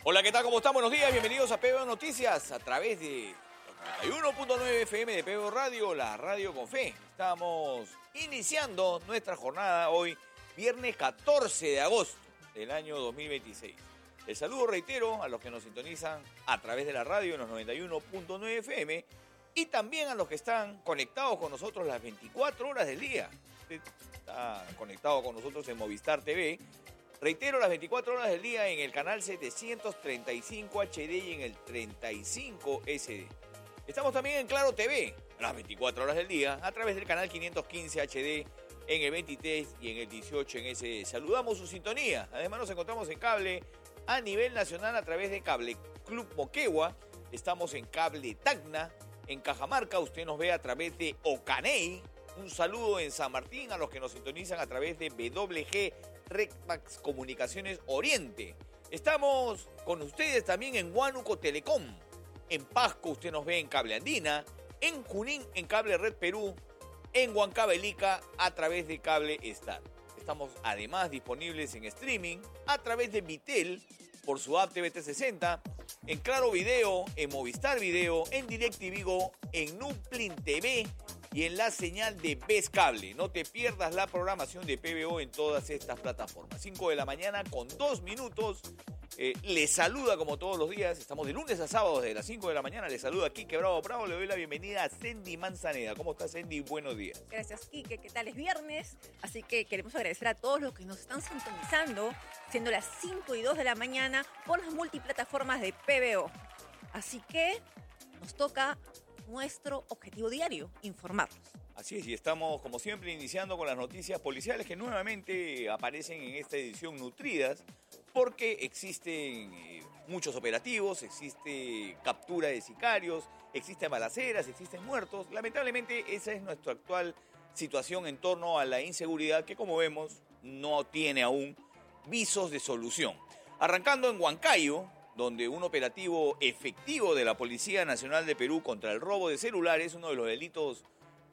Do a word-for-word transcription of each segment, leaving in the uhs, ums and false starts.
Hola, ¿qué tal? ¿Cómo están? Buenos días, bienvenidos a P B O Noticias a través de noventa y uno punto nueve F M de P B O Radio, la radio con fe. Estamos iniciando nuestra jornada hoy, viernes catorce de agosto del año dos mil veintiséis. El saludo reitero a los que nos sintonizan a través de la radio en los noventa y uno punto nueve F M y también a los que están conectados con nosotros las veinticuatro horas del día. Usted está conectado con nosotros en Movistar T V. Reitero, las veinticuatro horas del día en el canal setecientos treinta y cinco H D y en el treinta y cinco S D. Estamos también en Claro T V, las veinticuatro horas del día, a través del canal quinientos quince H D en el veintitrés y en el dieciocho en S D. Saludamos su sintonía. Además nos encontramos en cable a nivel nacional a través de Cable Club Moquegua. Estamos en Cable Tacna, en Cajamarca. Usted nos ve a través de Ocaney. Un saludo en San Martín a los que nos sintonizan a través de W G Redmax Comunicaciones Oriente. Estamos con ustedes también en Huánuco Telecom. En Pasco usted nos ve en Cable Andina. En Junín en Cable Red Perú. En Huancavelica a través de Cable Star. Estamos además disponibles en streaming a través de Vitel por su app T V trescientos sesenta. En Claro Video, en Movistar Video, en DirecTV Go, en Nuplin T V y en la señal de Ves Cable. No te pierdas la programación de P B O en todas estas plataformas. cinco de la mañana con dos minutos. Eh, les saluda como todos los días. Estamos de lunes a sábado desde las cinco de la mañana. Les saluda Quique Bravo Bravo. Le doy la bienvenida a Sendy Manzaneda. ¿Cómo está, Sendy? Buenos días. Gracias, Quique. ¿Qué tal? Es viernes, así que queremos agradecer a todos los que nos están sintonizando, siendo las cinco y dos de la mañana, por las multiplataformas de P B O. Así que nos toca nuestro objetivo diario, informarlos. Así es, y estamos como siempre iniciando con las noticias policiales que nuevamente aparecen en esta edición nutridas porque existen eh, muchos operativos, existe captura de sicarios, existen balaceras, existen muertos. Lamentablemente esa es nuestra actual situación en torno a la inseguridad que, como vemos, no tiene aún visos de solución. Arrancando en Huancayo, donde un operativo efectivo de la Policía Nacional de Perú contra el robo de celulares, uno de los delitos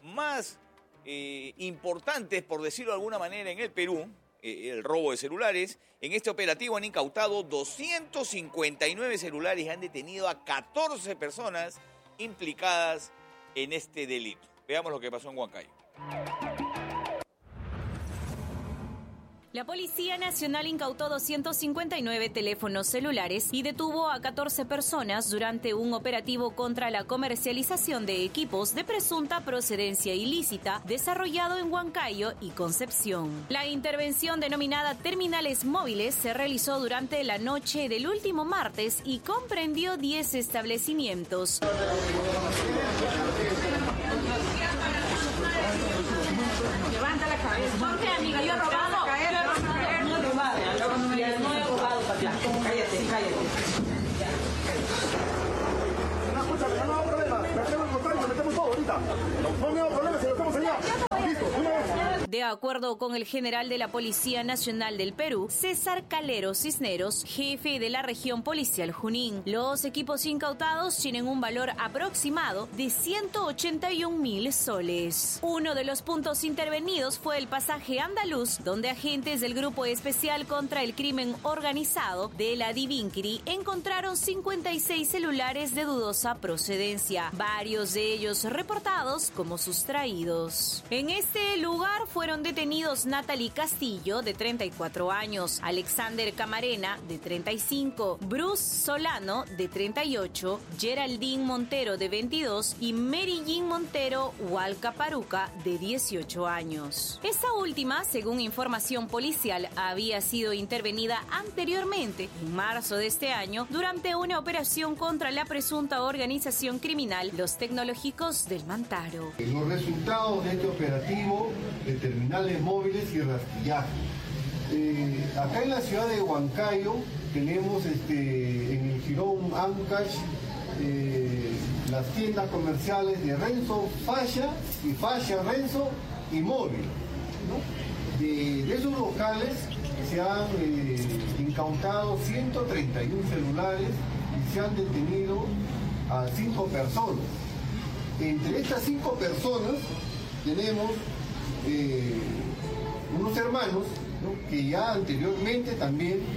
más eh, importantes, por decirlo de alguna manera, en el Perú, eh, el robo de celulares. En este operativo han incautado doscientos cincuenta y nueve celulares y han detenido a catorce personas implicadas en este delito. Veamos lo que pasó en Huancayo. La Policía Nacional incautó doscientos cincuenta y nueve teléfonos celulares y detuvo a catorce personas durante un operativo contra la comercialización de equipos de presunta procedencia ilícita desarrollado en Huancayo y Concepción. La intervención denominada Terminales Móviles se realizó durante la noche del último martes y comprendió diez establecimientos. Levanta la cabeza. ¿Por qué, amiga? Yo he robado. No he robado. No he robado, Tatiana. Cállate, cállate. No, escúchame, no hago problema. Me atrevo a contar y nos metemos todo ahorita. No me hago problema si lo estamos allá. Listo, una vez. De acuerdo con el general de la Policía Nacional del Perú, César Calero Cisneros, jefe de la región policial Junín, los equipos incautados tienen un valor aproximado de ciento ochenta y un mil soles. Uno de los puntos intervenidos fue el pasaje andaluz, donde agentes del Grupo Especial contra el Crimen Organizado de la Divinquiri encontraron cincuenta y seis celulares de dudosa procedencia, varios de ellos reportados como sustraídos. En este lugar fueron detenidos Natalie Castillo, de treinta y cuatro años, Alexander Camarena, de treinta y cinco, Bruce Solano, de treinta y ocho, Geraldine Montero, de veintidós y Mary Jean Montero Hualcaparuca, de dieciocho años. Esta última, según información policial, había sido intervenida anteriormente, en marzo de este año, durante una operación contra la presunta organización criminal Los Tecnológicos del Mantaro. Los resultados de este operativo de terminales móviles y rastrillaje. Eh, acá en la ciudad de Huancayo tenemos este, en el Jirón Ancash eh, las tiendas comerciales de Renzo Fascia y Fascia Renzo y Móvil, ¿no? De, de esos locales se han eh, incautado ciento treinta y uno celulares y se han detenido a cinco personas. Entre estas cinco personas tenemos eh, unos hermanos, ¿no?, que ya anteriormente también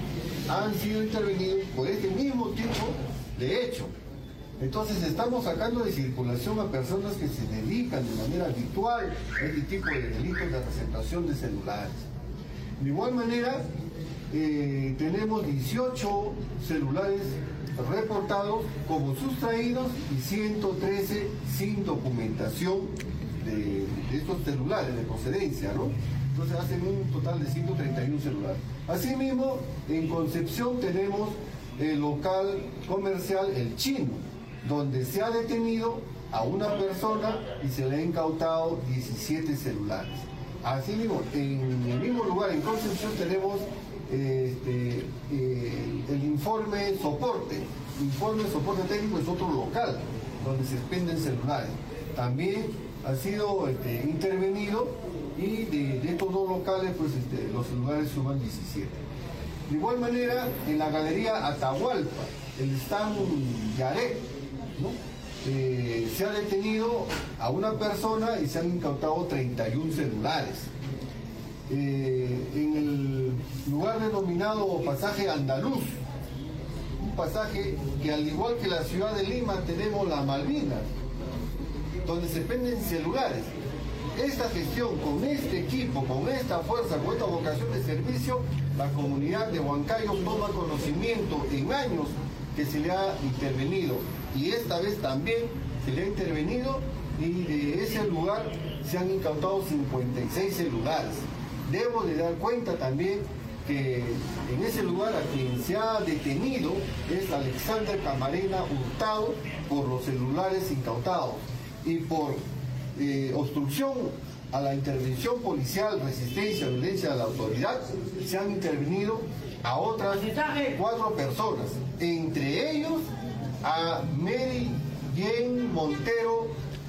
han sido intervenidos por este mismo tipo de hecho. Entonces estamos sacando de circulación a personas que se dedican de manera habitual a este tipo de delitos de receptación de celulares. De igual manera, eh, tenemos dieciocho celulares reportados como sustraídos y ciento trece sin documentación de, de estos celulares de procedencia, ¿no? Entonces hacen un total de ciento treinta y uno celulares. Asimismo, en Concepción tenemos el local comercial El Chino, donde se ha detenido a una persona y se le ha incautado diecisiete celulares. Asimismo, en el mismo lugar, en Concepción, tenemos este, eh, el informe soporte. Informe soporte técnico es otro local donde se expenden celulares. También ha sido este, intervenido y de, de estos dos locales pues este, los celulares suman diecisiete. De igual manera, en la galería Atahualpa, el stand Yaret, ¿no? eh, se ha detenido a una persona y se han incautado treinta y uno celulares. Eh, en el lugar denominado Pasaje Andaluz, un pasaje que al igual que la ciudad de Lima tenemos las Malvinas, donde se venden celulares. Esta gestión, con este equipo, con esta fuerza, con esta vocación de servicio, la comunidad de Huancayo toma conocimiento en años que se le ha intervenido, y esta vez también se le ha intervenido, y de ese lugar se han incautado cincuenta y seis celulares. Debo de dar cuenta también que en ese lugar a quien se ha detenido es Alexander Camarena Hurtado por los celulares incautados, y por eh, obstrucción a la intervención policial, resistencia, violencia a la autoridad, se han intervenido a otras cuatro personas, entre ellos a Mary Jane Montero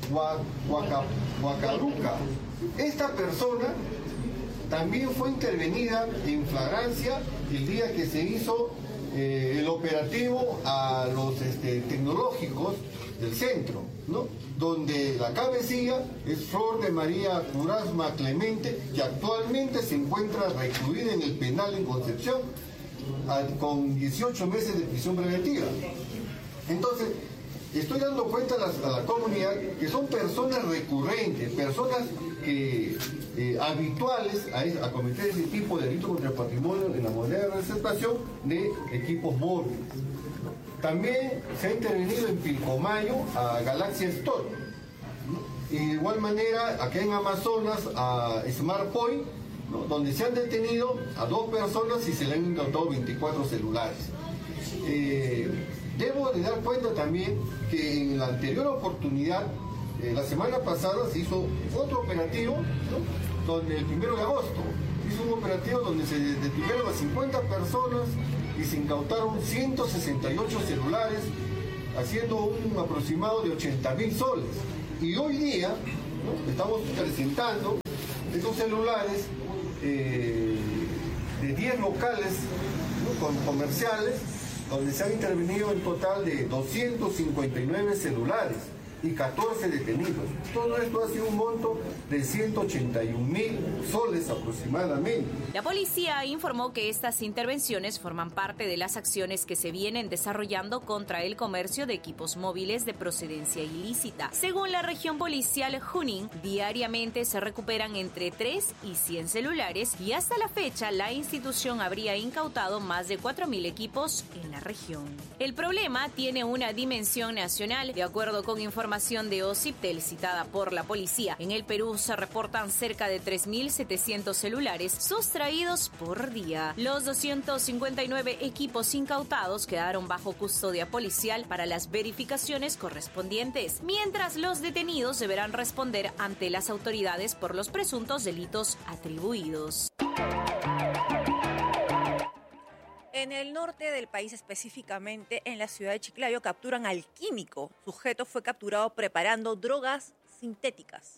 Huacaruca. Esta persona también fue intervenida en flagrancia el día que se hizo eh, el operativo a los este, tecnológicos del centro, ¿no? Donde la cabecilla es Flor de María Curasma Clemente, que actualmente se encuentra recluida en el penal en Concepción a, con dieciocho meses de prisión preventiva. Entonces, estoy dando cuenta a la, a la comunidad que son personas recurrentes, personas que eh, habituales a, a cometer ese tipo de delito contra el patrimonio en la modalidad de receptación de equipos móviles. También se ha intervenido en Pilcomayo a Galaxia Store. Y de igual manera, acá en Amazonas, a Smart Point, ¿no? Donde se han detenido a dos personas y se le han incautado veinticuatro celulares. Eh, debo de dar cuenta también que en la anterior oportunidad, eh, la semana pasada, se hizo otro operativo, ¿no? Donde el primero de agosto hizo un operativo donde se detuvieron a cincuenta personas y se incautaron ciento sesenta y ocho celulares, haciendo un aproximado de ochenta mil soles. Y hoy día, ¿no? Estamos presentando estos celulares eh, de diez locales, ¿no? Con comerciales, donde se han intervenido en total de doscientos cincuenta y nueve celulares y catorce detenidos. Todo esto ha sido un monto de ciento ochenta y un mil soles aproximadamente. La policía informó que estas intervenciones forman parte de las acciones que se vienen desarrollando contra el comercio de equipos móviles de procedencia ilícita. Según la región policial Junín, diariamente se recuperan entre tres y cien celulares y hasta la fecha la institución habría incautado más de cuatro mil equipos en la región. El problema tiene una dimensión nacional. De acuerdo con información de OCIPTEL citada por la policía, en el Perú se reportan cerca de tres mil setecientos celulares sustraídos por día. Los doscientos cincuenta y nueve equipos incautados quedaron bajo custodia policial para las verificaciones correspondientes, mientras los detenidos deberán responder ante las autoridades por los presuntos delitos atribuidos. En el norte del país, específicamente en la ciudad de Chiclayo, capturan al químico. Sujeto fue capturado preparando drogas sintéticas.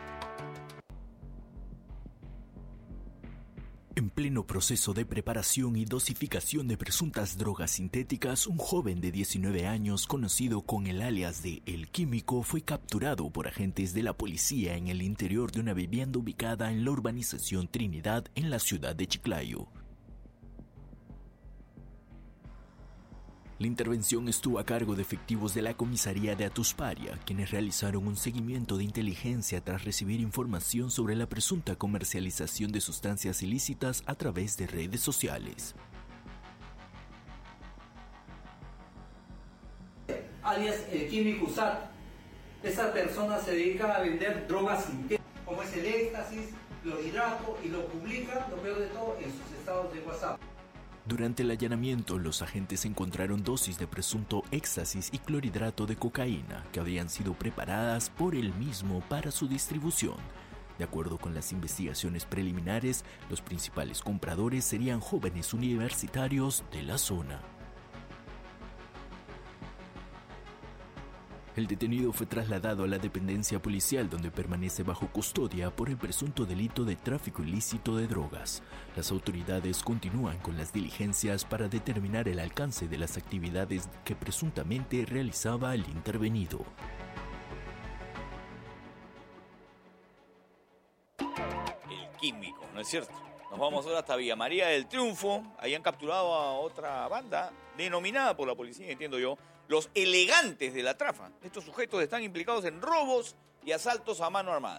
En pleno proceso de preparación y dosificación de presuntas drogas sintéticas, un joven de diecinueve años, conocido con el alias de El Químico, fue capturado por agentes de la policía en el interior de una vivienda ubicada en la urbanización Trinidad, en la ciudad de Chiclayo. La intervención estuvo a cargo de efectivos de la comisaría de Atusparia, quienes realizaron un seguimiento de inteligencia tras recibir información sobre la presunta comercialización de sustancias ilícitas a través de redes sociales. Alias el químico U S A T. Esta persona se dedica a vender drogas sintéticas, como es el éxtasis, clorhidrato, y lo publica, lo peor de todo, en sus estados de WhatsApp. Durante el allanamiento, los agentes encontraron dosis de presunto éxtasis y clorhidrato de cocaína que habrían sido preparadas por él mismo para su distribución. De acuerdo con las investigaciones preliminares, los principales compradores serían jóvenes universitarios de la zona. El detenido fue trasladado a la dependencia policial donde permanece bajo custodia por el presunto delito de tráfico ilícito de drogas. Las autoridades continúan con las diligencias para determinar el alcance de las actividades que presuntamente realizaba el intervenido. El químico, ¿no es cierto? Nos vamos ahora hasta Villa María del Triunfo. Ahí han capturado a otra banda denominada por la policía, entiendo yo, los elegantes de la trafa. Estos sujetos están implicados en robos y asaltos a mano armada.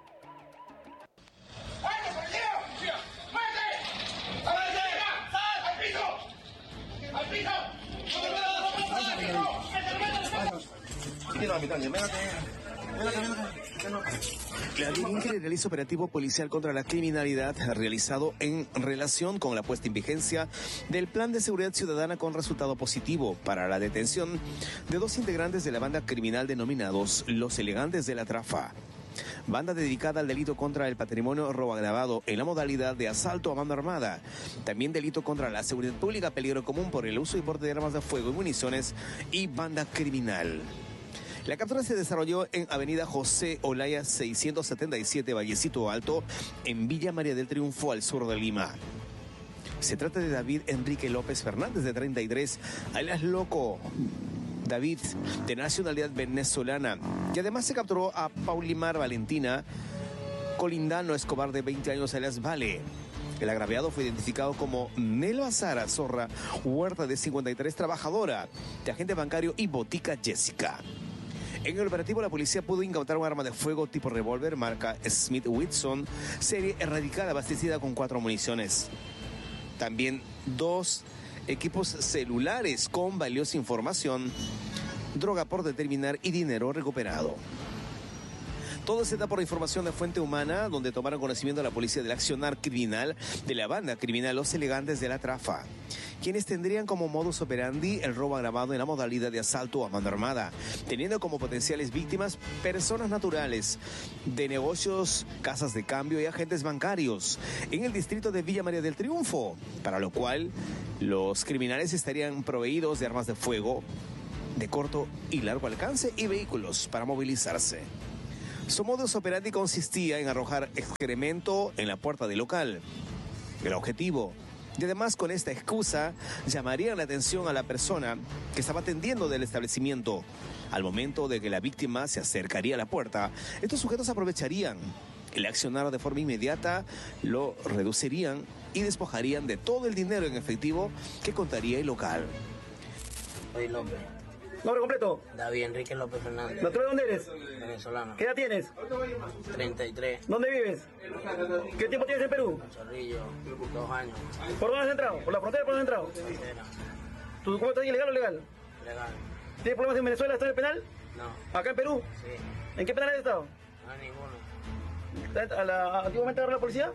La delincuencia realiza operativo policial contra la criminalidad realizado en relación con la puesta en vigencia del Plan de Seguridad Ciudadana con resultado positivo para la detención de dos integrantes de la banda criminal denominados Los Elegantes de la Trafa. Banda dedicada al delito contra el patrimonio robo agravado en la modalidad de asalto a mano armada. También delito contra la seguridad pública, peligro común por el uso y porte de armas de fuego y municiones y banda criminal. La captura se desarrolló en Avenida José Olaya seiscientos setenta y siete, Vallecito Alto, en Villa María del Triunfo, al sur de Lima. Se trata de David Enrique López Fernández, de treinta y tres, alias Loco. David, de nacionalidad venezolana. Y además se capturó a Paulimar Valentina Colindano Escobar, de veinte años, alias Vale. El agraviado fue identificado como Nelva Sara Zorra Huerta, de cincuenta y tres, trabajadora de agente bancario y botica Jessica. En el operativo, la policía pudo incautar un arma de fuego tipo revólver marca Smith Wesson, serie erradicada, abastecida con cuatro municiones. También dos equipos celulares con valiosa información, droga por determinar y dinero recuperado. Todo se da por información de fuente humana, donde tomaron conocimiento la policía del accionar criminal de la banda criminal Los Elegantes de la Trafa, quienes tendrían como modus operandi el robo agravado en la modalidad de asalto a mano armada, teniendo como potenciales víctimas personas naturales de negocios, casas de cambio y agentes bancarios en el distrito de Villa María del Triunfo, para lo cual los criminales estarían proveídos de armas de fuego de corto y largo alcance y vehículos para movilizarse. Su modus operandi consistía en arrojar excremento en la puerta del local. El objetivo, y además con esta excusa, llamarían la atención a la persona que estaba atendiendo del establecimiento. Al momento de que la víctima se acercaría a la puerta, estos sujetos aprovecharían el accionar de forma inmediata, lo reducirían y despojarían de todo el dinero en efectivo que contaría el local. Soy López. ¿Nombre completo? David Enrique López Fernández. ¿De dónde eres? Venezolano. ¿Qué edad tienes? treinta y tres. ¿Dónde vives? ¿Qué tiempo tienes en Perú? Chorrillo, dos años. ¿Por dónde has entrado? ¿Por la frontera por dónde has entrado? Frontera. ¿Tu documento es ilegal o legal? Legal. ¿Tienes problemas en Venezuela? ¿Estás en el penal? No. ¿Acá en Perú? Sí. ¿En qué penal has estado? No, ninguno. ¿A la, ¿Antiguamente agarró la policía?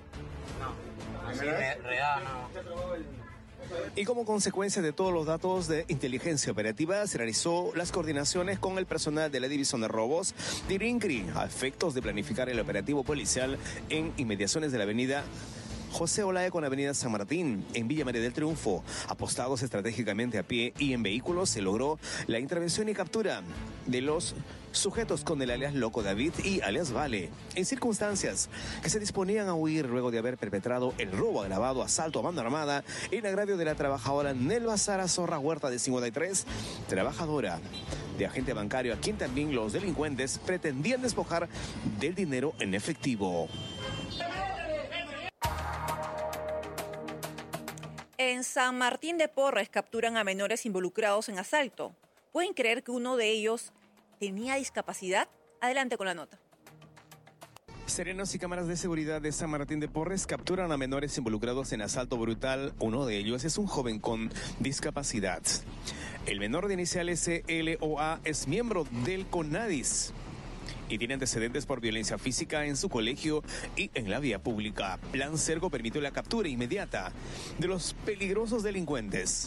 No. Así re, real, no. Y como consecuencia de todos los datos de inteligencia operativa, se realizó las coordinaciones con el personal de la División de Robos de INCRI a efectos de planificar el operativo policial en inmediaciones de la avenida José Olaya con avenida San Martín, en Villa María del Triunfo. Apostados estratégicamente a pie y en vehículos, se logró la intervención y captura de los sujetos con el alias Loco David y alias Vale, en circunstancias que se disponían a huir luego de haber perpetrado el robo agravado, asalto a mano armada, en agravio de la trabajadora Nelva Sara Zorra Huerta, de cincuenta y tres, trabajadora de agente bancario, a quien también los delincuentes pretendían despojar del dinero en efectivo. En San Martín de Porres capturan a menores involucrados en asalto. ¿Pueden creer que uno de ellos tenía discapacidad? Adelante con la nota. Serenos y cámaras de seguridad de San Martín de Porres capturan a menores involucrados en asalto brutal. Uno de ellos es un joven con discapacidad. El menor de iniciales C L O A es miembro del CONADIS y tiene antecedentes por violencia física en su colegio y en la vía pública. Plan Cerco permitió la captura inmediata de los peligrosos delincuentes.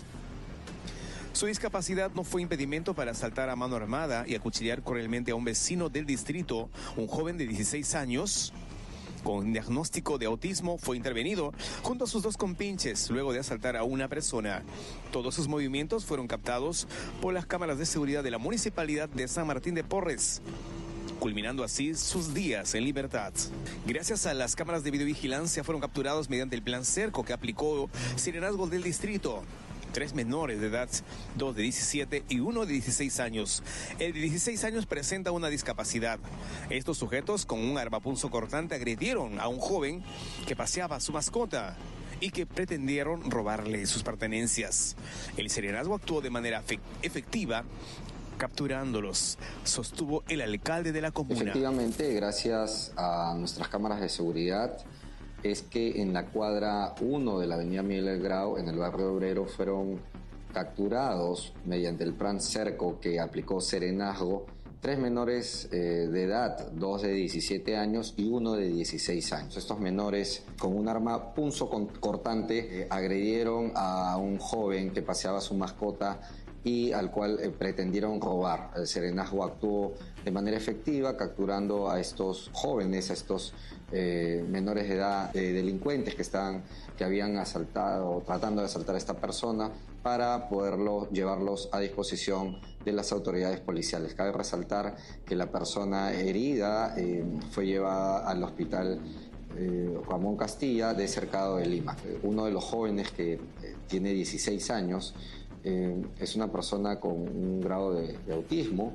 Su discapacidad no fue impedimento para asaltar a mano armada y acuchillar cruelmente a un vecino del distrito. Un joven de dieciséis años con diagnóstico de autismo fue intervenido junto a sus dos compinches luego de asaltar a una persona. Todos sus movimientos fueron captados por las cámaras de seguridad de la Municipalidad de San Martín de Porres, culminando así sus días en libertad. Gracias a las cámaras de videovigilancia fueron capturados mediante el Plan Cerco que aplicó Serenazgo del distrito. Tres menores de edad, dos de diecisiete y uno de dieciséis años. El de dieciséis años presenta una discapacidad. Estos sujetos con un arma punzocortante agredieron a un joven que paseaba a su mascota y que pretendieron robarle sus pertenencias. El serenazgo actuó de manera efectiva, capturándolos, sostuvo el alcalde de la comuna. Efectivamente, gracias a nuestras cámaras de seguridad, es que en la cuadra uno de la avenida Miguel Grau, en el barrio obrero, fueron capturados mediante el plan Cerco que aplicó Serenazgo tres menores eh, de edad, dos de diecisiete años y uno de dieciséis años. Estos menores con un arma punzocortante eh, agredieron a un joven que paseaba a su mascota y al cual eh, pretendieron robar. El serenazgo actuó de manera efectiva, capturando a estos jóvenes, a estos eh, menores de edad, eh, delincuentes que, estaban, que habían asaltado, tratando de asaltar a esta persona, para poderlos llevarlos a disposición de las autoridades policiales. Cabe resaltar que la persona herida eh, fue llevada al hospital eh, Ramón Castilla de Cercado de Lima. Uno de los jóvenes que eh, tiene dieciséis años, Eh, es una persona con un grado de, de autismo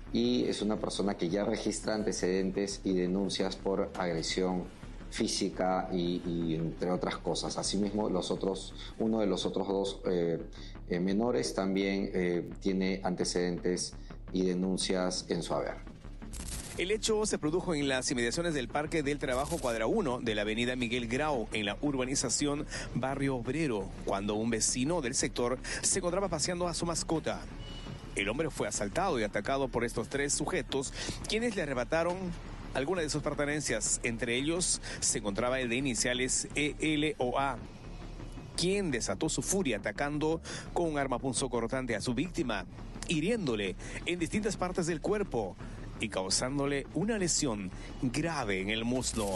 y es una persona que ya registra antecedentes y denuncias por agresión física y, y entre otras cosas. Asimismo, los otros, uno de los otros dos eh, eh, menores también eh, tiene antecedentes y denuncias en su haber. El hecho se produjo en las inmediaciones del Parque del Trabajo Cuadra uno de la avenida Miguel Grau, en la urbanización Barrio Obrero, cuando un vecino del sector se encontraba paseando a su mascota. El hombre fue asaltado y atacado por estos tres sujetos, quienes le arrebataron algunas de sus pertenencias. Entre ellos se encontraba el de iniciales E L O A, quien desató su furia atacando con un arma punzocortante a su víctima, hiriéndole en distintas partes del cuerpo y causándole una lesión grave en el muslo.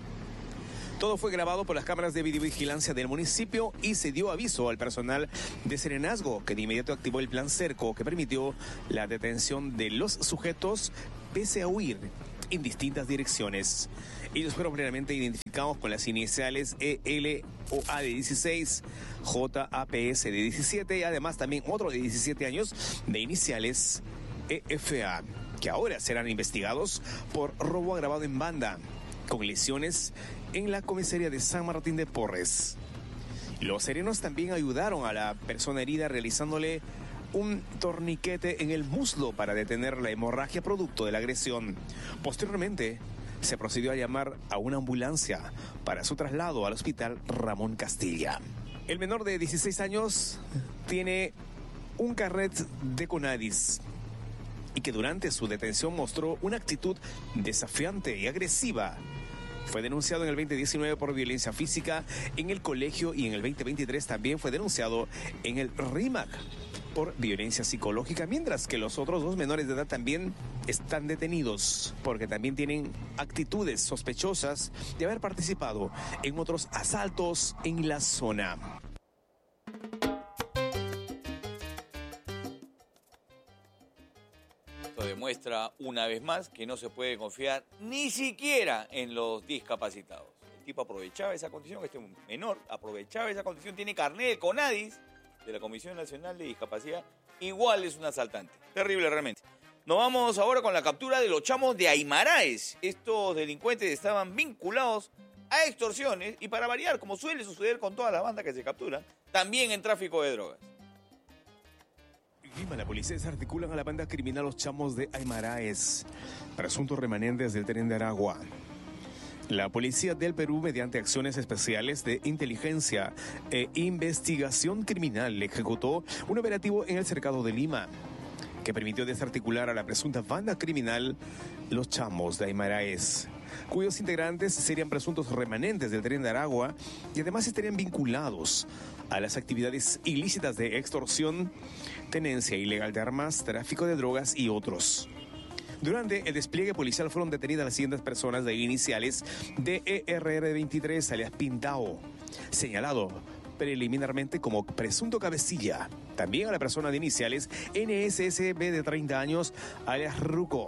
Todo fue grabado por las cámaras de videovigilancia del municipio y se dio aviso al personal de Serenazgo, que de inmediato activó el plan Cerco, que permitió la detención de los sujetos pese a huir en distintas direcciones. Ellos fueron plenamente identificados con las iniciales E L O A de dieciséis, J A P S de diecisiete y además también otro de diecisiete años de iniciales E F A, que ahora serán investigados por robo agravado en banda, con lesiones en la comisaría de San Martín de Porres. Los serenos también ayudaron a la persona herida realizándole un torniquete en el muslo para detener la hemorragia producto de la agresión. Posteriormente, se procedió a llamar a una ambulancia para su traslado al hospital Ramón Castilla. El menor de dieciséis años tiene un carnet de CONADIS y que durante su detención mostró una actitud desafiante y agresiva. Fue denunciado en el veinte diecinueve por violencia física en el colegio y en el veinte veintitrés también fue denunciado en el RIMAC por violencia psicológica, mientras que los otros dos menores de edad también están detenidos porque también tienen actitudes sospechosas de haber participado en otros asaltos en la zona. Esto demuestra una vez más que no se puede confiar ni siquiera en los discapacitados. El tipo aprovechaba esa condición, este menor aprovechaba esa condición, tiene carnet de CONADIS, de la Comisión Nacional de Discapacidad, igual es un asaltante. Terrible realmente. Nos vamos ahora con la captura de los chamos de Aymaraes. Estos delincuentes estaban vinculados a extorsiones y, para variar, como suele suceder con todas las bandas que se capturan, también en tráfico de drogas. En Lima, la policía se articulan a la banda criminal Los Chamos de Aymaraes, presuntos remanentes del Tren de Aragua. La policía del Perú, mediante acciones especiales de inteligencia e investigación criminal, ejecutó un operativo en el cercado de Lima, que permitió desarticular a la presunta banda criminal Los Chamos de Aymaraes, cuyos integrantes serían presuntos remanentes del Tren de Aragua y además estarían vinculados a las actividades ilícitas de extorsión, tenencia ilegal de armas, tráfico de drogas y otros. Durante el despliegue policial fueron detenidas las siguientes personas de iniciales de E R R veintitrés, alias Pintao, señalado preliminarmente como presunto cabecilla. También a la persona de iniciales N S S B de treinta años, alias Ruco.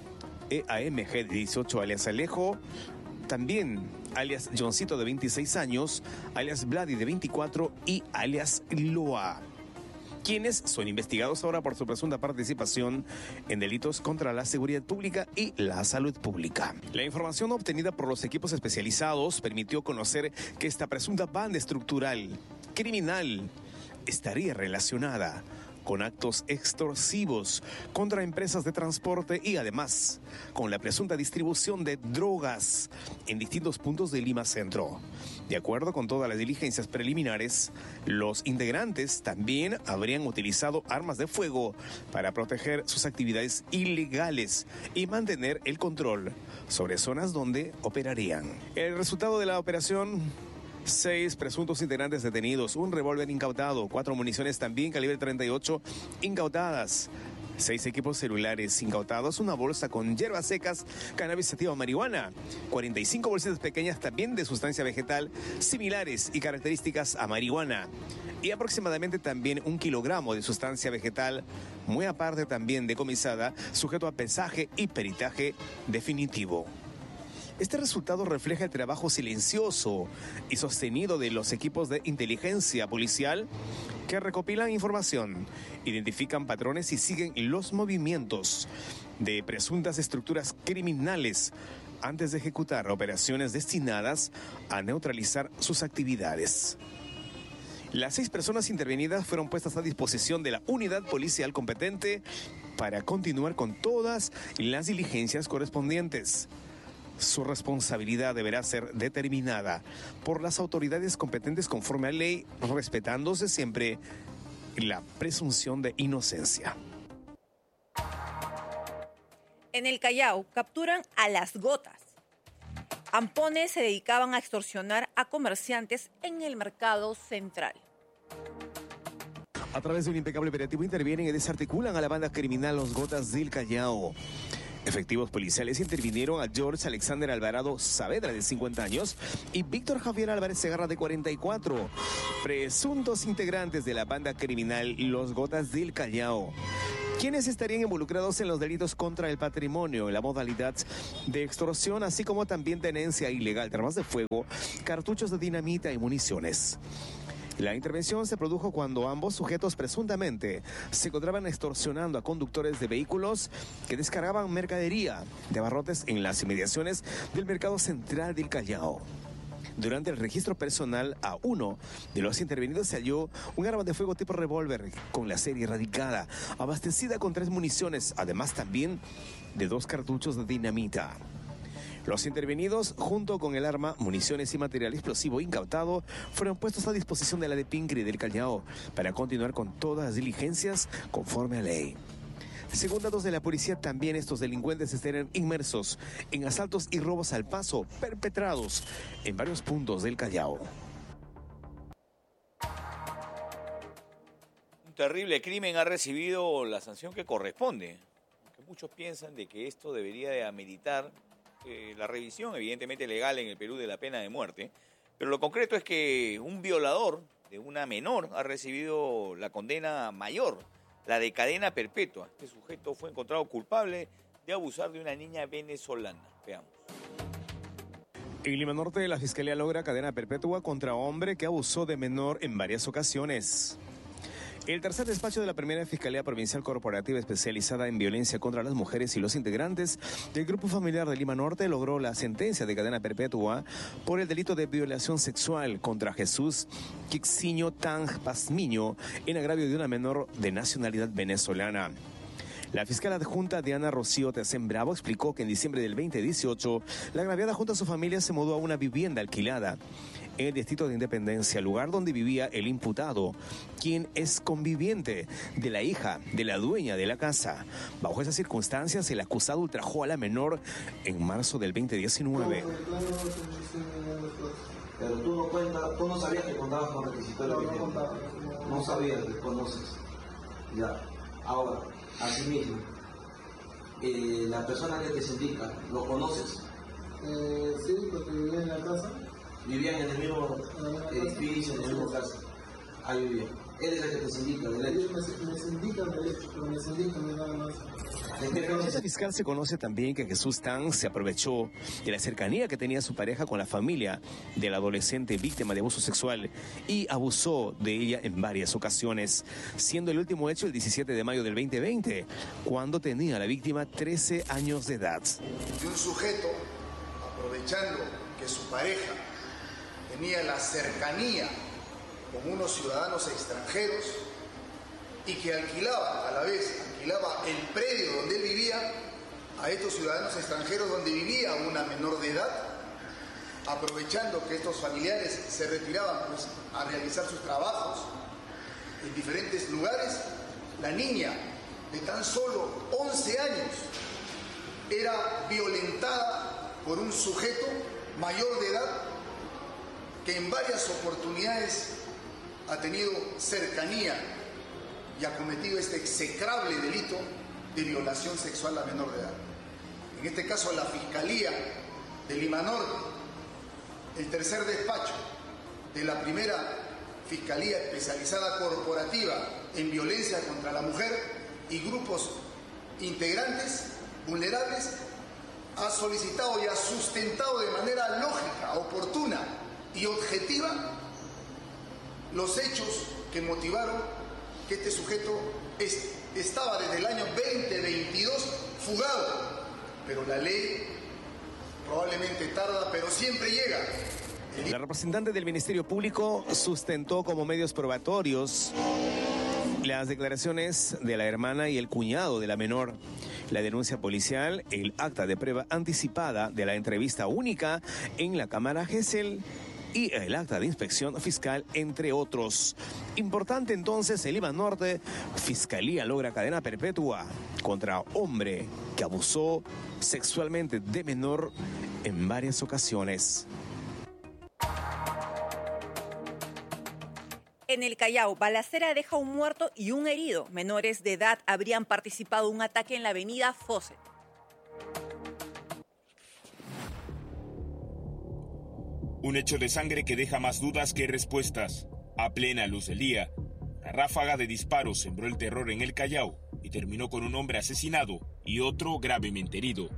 E A M G de dieciocho, alias Alejo. También alias Johncito de veintiséis años, alias Vladi de veinticuatro y alias Loa, quienes son investigados ahora por su presunta participación en delitos contra la seguridad pública y la salud pública. La información obtenida por los equipos especializados permitió conocer que esta presunta banda estructural criminal estaría relacionada con actos extorsivos contra empresas de transporte y además con la presunta distribución de drogas en distintos puntos de Lima Centro. De acuerdo con todas las diligencias preliminares, los integrantes también habrían utilizado armas de fuego para proteger sus actividades ilegales y mantener el control sobre zonas donde operarían. El resultado de la operación: seis presuntos integrantes detenidos, un revólver incautado, cuatro municiones también calibre treinta y ocho incautadas, seis equipos celulares incautados, una bolsa con hierbas secas, cannabis sativa, marihuana, cuarenta y cinco bolsitas pequeñas también de sustancia vegetal similares y características a marihuana, y aproximadamente también un kilogramo de sustancia vegetal, muy aparte también decomisada, sujeto a pesaje y peritaje definitivo. Este resultado refleja el trabajo silencioso y sostenido de los equipos de inteligencia policial que recopilan información, identifican patrones y siguen los movimientos de presuntas estructuras criminales antes de ejecutar operaciones destinadas a neutralizar sus actividades. Las seis personas intervenidas fueron puestas a disposición de la unidad policial competente para continuar con todas las diligencias correspondientes. Su responsabilidad deberá ser determinada por las autoridades competentes conforme a ley, respetándose siempre la presunción de inocencia. En el Callao capturan a Las Gotas. Ampones se dedicaban a extorsionar a comerciantes en el mercado central. A través de un impecable operativo intervienen y desarticulan a la banda criminal Los Gotas del Callao. Efectivos policiales intervinieron a George Alexander Alvarado Saavedra, de cincuenta años, y Víctor Javier Álvarez Segarra, de cuarenta y cuatro, presuntos integrantes de la banda criminal Los Gotas del Callao, quienes estarían involucrados en los delitos contra el patrimonio en la modalidad de extorsión, así como también tenencia ilegal de armas de fuego, cartuchos de dinamita y municiones. La intervención se produjo cuando ambos sujetos presuntamente se encontraban extorsionando a conductores de vehículos que descargaban mercadería de abarrotes en las inmediaciones del mercado central del Callao. Durante el registro personal a uno de los intervenidos se halló un arma de fuego tipo revólver con la serie erradicada, abastecida con tres municiones, además también de dos cartuchos de dinamita. Los intervenidos, junto con el arma, municiones y material explosivo incautado, fueron puestos a disposición de la de Pincri del Callao para continuar con todas las diligencias conforme a ley. Según datos de la policía, también estos delincuentes estarían inmersos en asaltos y robos al paso perpetrados en varios puntos del Callao. Un terrible crimen ha recibido la sanción que corresponde. Aunque muchos piensan de que esto debería de ameritar eh, la revisión, evidentemente legal en el Perú, de la pena de muerte. Pero lo concreto es que un violador de una menor ha recibido la condena mayor, la de cadena perpetua. Este sujeto fue encontrado culpable de abusar de una niña venezolana. Veamos. En Lima Norte, la Fiscalía logra cadena perpetua contra hombre que abusó de menor en varias ocasiones. El tercer despacho de la primera Fiscalía Provincial Corporativa especializada en violencia contra las mujeres y los integrantes del Grupo Familiar de Lima Norte logró la sentencia de cadena perpetua por el delito de violación sexual contra Jesús Quixiño Tang Pazmiño en agravio de una menor de nacionalidad venezolana. La fiscal adjunta Diana Rocío Tecén Bravo explicó que en diciembre del veinte dieciocho la agraviada junto a su familia se mudó a una vivienda alquilada en el distrito de Independencia, lugar donde vivía el imputado, quien es conviviente de la hija de la dueña de la casa. Bajo esas circunstancias, el acusado ultrajó a la menor en marzo del veinte diecinueve. Pero tú no cuentas, tú no sabías que contabas con requisito de la vivienda. No sabías, desconoces. Ya. Ahora, asimismo, eh, la persona que te sindica, ¿lo conoces? Eh, sí, porque vivía en la casa. Vivían en el mismo edificio, en la misma casa. Ahí vivían. Él es el que te sindica, del hecho. Me, me sindica, pero me sindica nada más. El fiscal se conoce también que Jesús Tang se aprovechó de la cercanía que tenía su pareja con la familia del adolescente víctima de abuso sexual y abusó de ella en varias ocasiones, siendo el último hecho el diecisiete de mayo del veinte veinte, cuando tenía a la víctima trece años de edad. De un sujeto, aprovechando que su pareja tenía la cercanía con unos ciudadanos extranjeros y que alquilaba, a la vez, alquilaba el predio donde él vivía a estos ciudadanos extranjeros donde vivía una menor de edad, aprovechando que estos familiares se retiraban pues, a realizar sus trabajos en diferentes lugares. La niña de tan solo once años era violentada por un sujeto mayor de edad que en varias oportunidades ha tenido cercanía y ha cometido este execrable delito de violación sexual a menor de edad. En este caso, la Fiscalía de Lima Norte, el tercer despacho de la primera Fiscalía Especializada Corporativa en Violencia contra la Mujer y grupos integrantes vulnerables, ha solicitado y ha sustentado de manera lógica, oportuna y objetiva los hechos que motivaron que este sujeto es, estaba desde el año veinte veintidós fugado, pero la ley probablemente tarda, pero siempre llega. La representante del Ministerio Público sustentó como medios probatorios las declaraciones de la hermana y el cuñado de la menor, la denuncia policial, el acta de prueba anticipada de la entrevista única en la Cámara Gesell y el acta de inspección fiscal, entre otros. Importante entonces, en Lima Norte, Fiscalía logra cadena perpetua contra hombre que abusó sexualmente de menor en varias ocasiones. En el Callao, balacera deja un muerto y un herido. Menores de edad habrían participado en un ataque en la avenida Fawcett. Un hecho de sangre que deja más dudas que respuestas. A plena luz del día, la ráfaga de disparos sembró el terror en el Callao y terminó con un hombre asesinado y otro gravemente herido.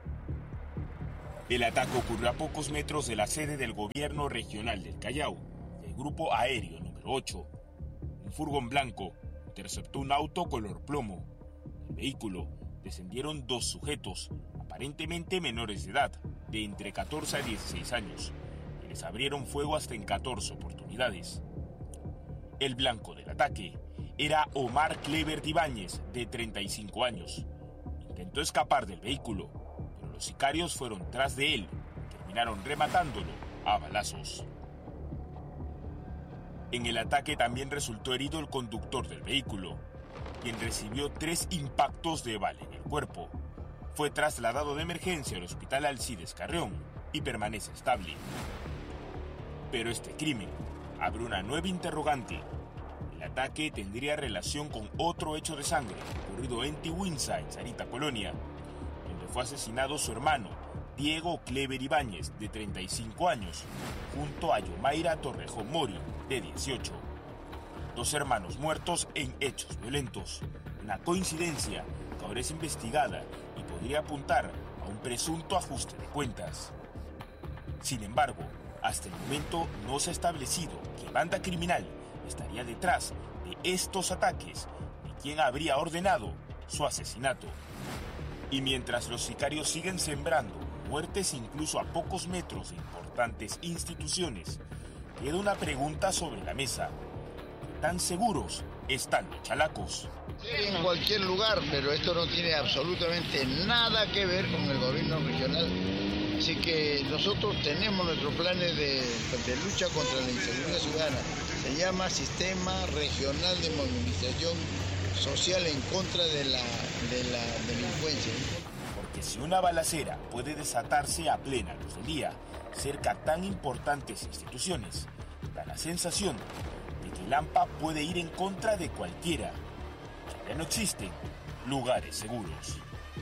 El ataque ocurrió a pocos metros de la sede del gobierno regional del Callao, del Grupo Aéreo número ocho. Un furgón blanco interceptó un auto color plomo. Del vehículo descendieron dos sujetos, aparentemente menores de edad, de entre catorce a dieciséis años. Les abrieron fuego hasta en catorce oportunidades. El blanco del ataque era Omar Clevert Ibáñez, de treinta y cinco años. Intentó escapar del vehículo, pero los sicarios fueron tras de él y terminaron rematándolo a balazos. En el ataque también resultó herido el conductor del vehículo, quien recibió tres impactos de bala en el cuerpo. Fue trasladado de emergencia al hospital Alcides Carrión y permanece estable. Pero este crimen abre una nueva interrogante. El ataque tendría relación con otro hecho de sangre ocurrido en Tihuinza, en Sarita, Colonia, donde fue asesinado su hermano, Diego Clever Ibáñez, de treinta y cinco años, junto a Yomaira Torrejón Mori, de dieciocho. Dos hermanos muertos en hechos violentos. Una coincidencia que ahora es investigada y podría apuntar a un presunto ajuste de cuentas. Sin embargo, hasta el momento no se ha establecido qué banda criminal estaría detrás de estos ataques ni quién habría ordenado su asesinato. Y mientras los sicarios siguen sembrando muertes incluso a pocos metros de importantes instituciones, queda una pregunta sobre la mesa. ¿Qué tan seguros están los chalacos? En cualquier lugar, pero esto no tiene absolutamente nada que ver con el gobierno regional. Así que nosotros tenemos nuestros planes de, de lucha contra la inseguridad ciudadana. Se llama Sistema Regional de Movilización Social en contra de la, de la delincuencia. Porque si una balacera puede desatarse a plena luz del día, cerca tan importantes instituciones, da la sensación de que el AMPA puede ir en contra de cualquiera. Que ya no existen lugares seguros.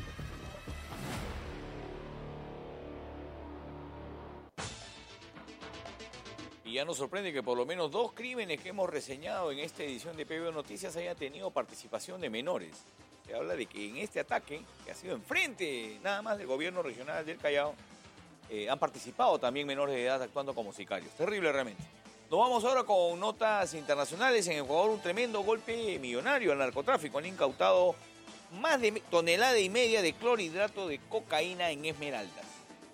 Y ya nos sorprende que por lo menos dos crímenes que hemos reseñado en esta edición de P B O Noticias hayan tenido participación de menores. Se habla de que en este ataque, que ha sido enfrente nada más del gobierno regional del Callao, eh, han participado también menores de edad actuando como sicarios. Terrible realmente. Nos vamos ahora con notas internacionales. En Ecuador, un tremendo golpe millonario al narcotráfico. Han incautado más de tonelada y media de clorhidrato de cocaína en Esmeraldas.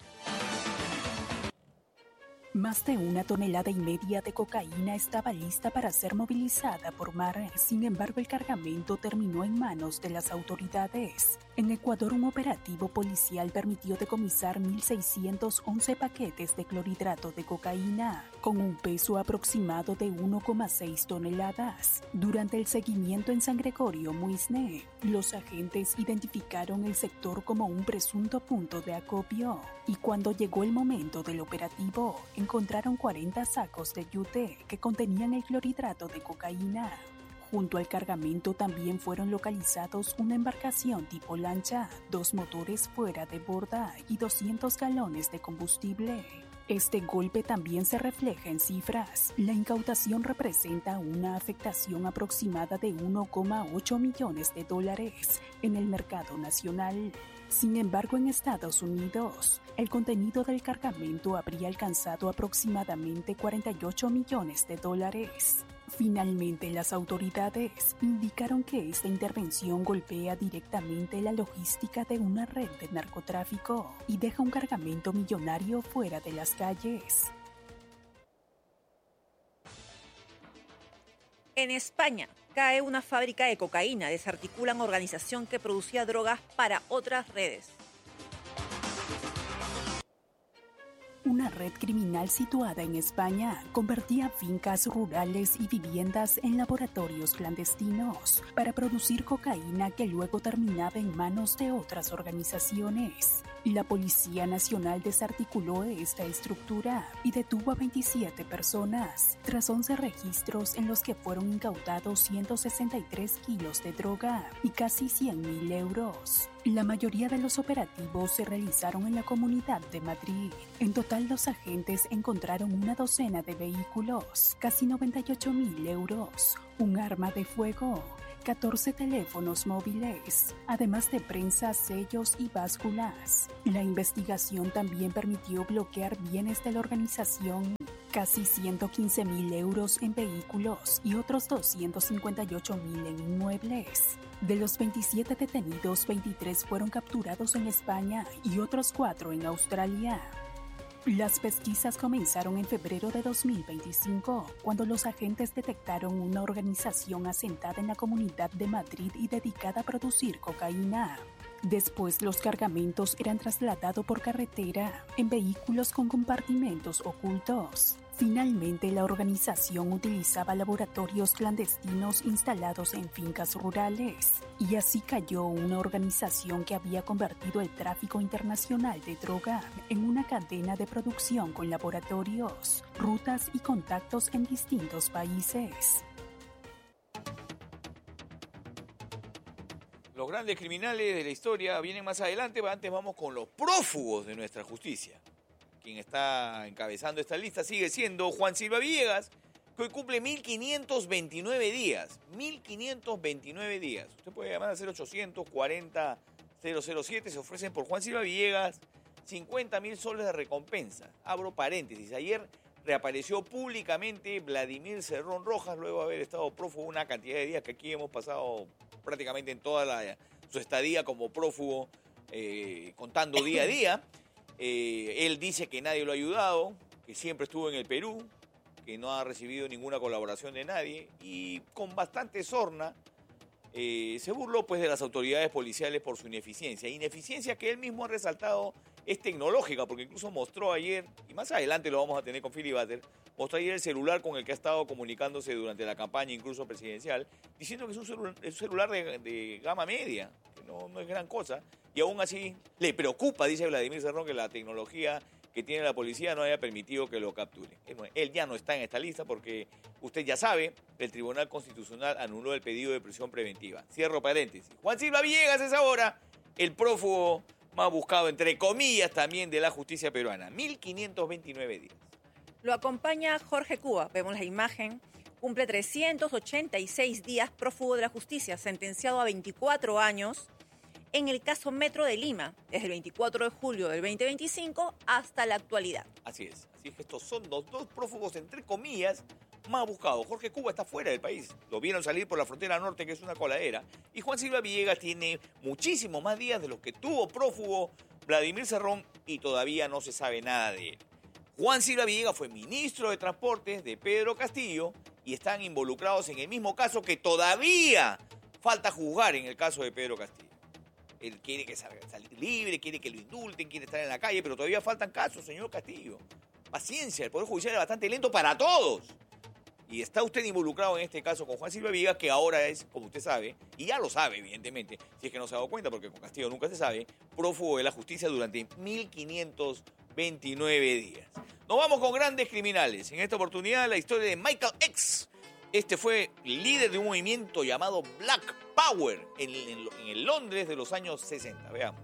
Más de una tonelada y media de cocaína estaba lista para ser movilizada por mar. Sin embargo, el cargamento terminó en manos de las autoridades. En Ecuador, un operativo policial permitió decomisar mil seiscientos once paquetes de clorhidrato de cocaína, con un peso aproximado de uno coma seis toneladas. Durante el seguimiento en San Gregorio, Muisne, los agentes identificaron el sector como un presunto punto de acopio. Y cuando llegó el momento del operativo, encontraron cuarenta sacos de yute que contenían el clorhidrato de cocaína. Junto al cargamento también fueron localizados una embarcación tipo lancha, dos motores fuera de borda y doscientos galones de combustible. Este golpe también se refleja en cifras. La incautación representa una afectación aproximada de uno coma ocho millones de dólares en el mercado nacional. Sin embargo, en Estados Unidos, el contenido del cargamento habría alcanzado aproximadamente cuarenta y ocho millones de dólares. Finalmente, las autoridades indicaron que esta intervención golpea directamente la logística de una red de narcotráfico y deja un cargamento millonario fuera de las calles. En España, cae una fábrica de cocaína. Desarticulan organización que producía drogas para otras redes. Una red criminal situada en España convertía fincas rurales y viviendas en laboratorios clandestinos para producir cocaína que luego terminaba en manos de otras organizaciones. La Policía Nacional desarticuló esta estructura y detuvo a veintisiete personas, tras once registros en los que fueron incautados ciento sesenta y tres kilos de droga y casi cien mil euros. La mayoría de los operativos se realizaron en la Comunidad de Madrid. En total, los agentes encontraron una docena de vehículos, casi noventa y ocho mil euros, un arma de fuego, catorce teléfonos móviles, además de prensas, sellos y básculas. La investigación también permitió bloquear bienes de la organización, casi ciento quince mil euros en vehículos y otros doscientos cincuenta y ocho mil en inmuebles. De los veintisiete detenidos, veintitrés fueron capturados en España y otros cuatro en Australia. Las pesquisas comenzaron en febrero de dos mil veinticinco, cuando los agentes detectaron una organización asentada en la Comunidad de Madrid y dedicada a producir cocaína. Después, los cargamentos eran trasladados por carretera en vehículos con compartimentos ocultos. Finalmente, la organización utilizaba laboratorios clandestinos instalados en fincas rurales, y así cayó una organización que había convertido el tráfico internacional de droga en una cadena de producción con laboratorios, rutas y contactos en distintos países. Los grandes criminales de la historia vienen más adelante, pero antes vamos con los prófugos de nuestra justicia. Quien está encabezando esta lista sigue siendo Juan Silva Villegas, que hoy cumple mil quinientos veintinueve días. mil quinientos veintinueve días. Usted puede llamar al cero ochocientos cuarenta cero cero siete. Se ofrecen por Juan Silva Villegas cincuenta mil soles de recompensa. Abro paréntesis. Ayer reapareció públicamente Vladimir Cerrón Rojas, luego de haber estado prófugo una cantidad de días que aquí hemos pasado prácticamente en toda la, su estadía como prófugo, eh, contando día a día. Eh, él dice que nadie lo ha ayudado, que siempre estuvo en el Perú, que no ha recibido ninguna colaboración de nadie y con bastante sorna eh, se burló pues de las autoridades policiales por su ineficiencia. Ineficiencia que él mismo ha resaltado es tecnológica, porque incluso mostró ayer, y más adelante lo vamos a tener con Filibuster, mostró ayer el celular con el que ha estado comunicándose durante la campaña incluso presidencial, diciendo que es un celular, es un celular de, de gama media, que no, no es gran cosa, y aún así le preocupa, dice Vladimir Cerrón, que la tecnología que tiene la policía no haya permitido que lo capture. Él ya no está en esta lista porque, usted ya sabe, el Tribunal Constitucional anuló el pedido de prisión preventiva. Cierro paréntesis. Juan Silva Villegas es ahora el prófugo más buscado, entre comillas, también de la justicia peruana. mil quinientos veintinueve días. Lo acompaña Jorge Cuba. Vemos la imagen. Cumple trescientos ochenta y seis días prófugo de la justicia, sentenciado a veinticuatro años en el caso Metro de Lima, desde el veinticuatro de julio del veinte veinticinco hasta la actualidad. Así es. Así es que estos son los dos prófugos, entre comillas, más buscados. Jorge Cuba está fuera del país. Lo vieron salir por la frontera norte, que es una coladera. Y Juan Silva Villegas tiene muchísimos más días de los que tuvo prófugo Vladimir Cerrón y todavía no se sabe nada de él. Juan Silva Villegas fue ministro de Transportes de Pedro Castillo y están involucrados en el mismo caso que todavía falta juzgar en el caso de Pedro Castillo. Él quiere que salga, salir libre, quiere que lo indulten, quiere estar en la calle, pero todavía faltan casos, señor Castillo. Paciencia, el Poder Judicial es bastante lento para todos. Y está usted involucrado en este caso con Juan Silva Villegas, que ahora es, como usted sabe, y ya lo sabe, evidentemente, si es que no se ha dado cuenta, porque con Castillo nunca se sabe, prófugo de la justicia durante mil quinientos veintinueve días. Nos vamos con grandes criminales. En esta oportunidad, la historia de Michael X. Este fue líder de un movimiento llamado Black Power en, en, en el Londres de los años sesenta. Veamos.